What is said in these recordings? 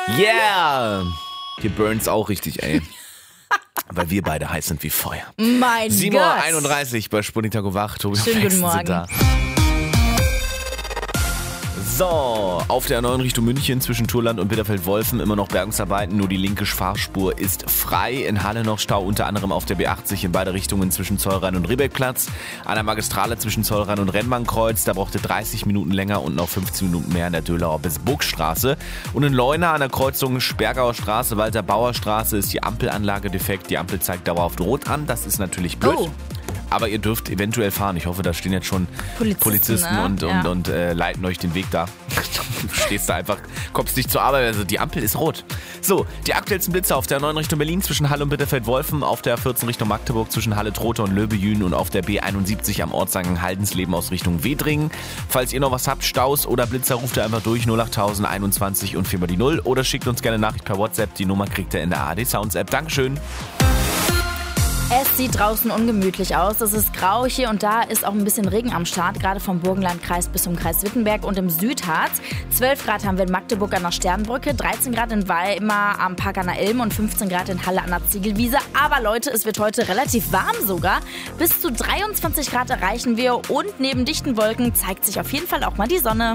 Yeah! Hier burnt's auch richtig, ey. Weil wir beide heiß sind wie Feuer. Mein 7:31 Uhr bei Sputnik Tag und Wach. Tobi Schönen guten Paxton Morgen. sind da. So, auf der A9 Richtung München zwischen Thurland und Bitterfeld-Wolfen immer noch Bergungsarbeiten, nur die linke Fahrspur ist frei. In Halle noch Stau, unter anderem auf der B80 in beide Richtungen zwischen Zollrhein und Riebeckplatz. An der Magistrale zwischen Zollrhein und Rennbahnkreuz, da brauchte 30 Minuten länger und noch 15 Minuten mehr in der Dölauer bis Burgstraße. Und in Leuna an der Kreuzung Spergauer Straße, Walter-Bauer Straße ist die Ampelanlage defekt. Die Ampel zeigt dauerhaft rot an, das ist natürlich blöd. Oh. Aber ihr dürft eventuell fahren. Ich hoffe, da stehen jetzt schon Polizisten ne? und leiten euch den Weg da. Du stehst da einfach, kommst nicht zur Arbeit, also die Ampel ist rot. So, die aktuellsten Blitze auf der 9 Richtung Berlin zwischen Halle und Bitterfeld-Wolfen, auf der 14 Richtung Magdeburg zwischen Halle, Trotha und Löbejün und auf der B71 am Ortseingang Haldensleben aus Richtung Wedringen. Falls ihr noch was habt, Staus oder Blitzer, ruft ihr einfach durch 08000 21 und 4 mal die 0 oder schickt uns gerne eine Nachricht per WhatsApp. Die Nummer kriegt ihr in der ARD Sounds App. Dankeschön. Es sieht draußen ungemütlich aus. Es ist grau. Hier und da ist auch ein bisschen Regen am Start, gerade vom Burgenlandkreis bis zum Kreis Wittenberg und im Südharz. 12 Grad haben wir in Magdeburg an der Sternbrücke, 13 Grad in Weimar am Park an der Ilm und 15 Grad in Halle an der Ziegelwiese. Aber Leute, es wird heute relativ warm sogar. Bis zu 23 Grad erreichen wir und neben dichten Wolken zeigt sich auf jeden Fall auch mal die Sonne.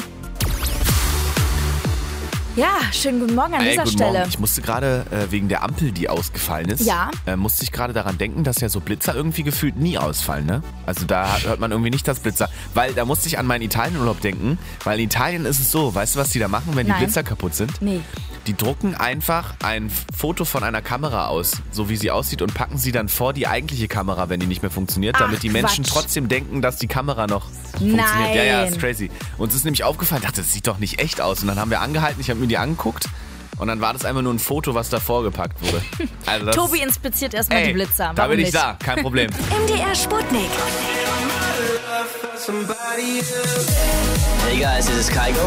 Ja, schönen guten Morgen an dieser guten Stelle. Morgen. Ich musste gerade wegen der Ampel, die ausgefallen ist, musste ich gerade daran denken, dass ja so Blitzer irgendwie gefühlt nie ausfallen, ne? Also da hört man irgendwie nicht das Blitzer. Weil da musste ich an meinen Italienurlaub denken, weil in Italien ist es so, weißt du, was die da machen, wenn die Blitzer kaputt sind? Nee. Die drucken einfach ein Foto von einer Kamera aus, so wie sie aussieht, und packen sie dann vor die eigentliche Kamera, wenn die nicht mehr funktioniert, damit die Menschen trotzdem denken, dass die Kamera noch funktioniert. Nein. Ja, ist crazy. Uns ist nämlich aufgefallen, dachte, das sieht doch nicht echt aus. Und dann haben wir angehalten, ich habe mir die angeguckt und dann war das einfach nur ein Foto, was davor gepackt wurde. Also das, Tobi inspiziert erstmal die Blitzer. Warum da bin ich nicht? da, kein Problem. MDR Sputnik. Hey guys, this is Kygo.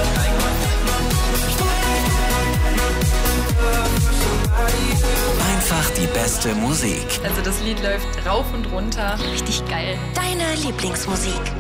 Einfach die beste Musik. Also das Lied läuft rauf und runter. Richtig geil. Deine Lieblingsmusik.